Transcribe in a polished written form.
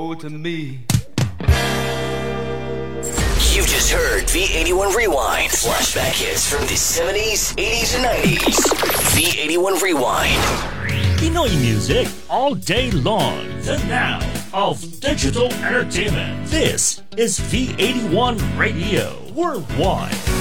to me. You just heard V81 Rewind. Flashback hits from the 70s, 80s, and 90s. V81 Rewind. Pinoy music all day long. The now of digital entertainment. This is V81 Radio Worldwide.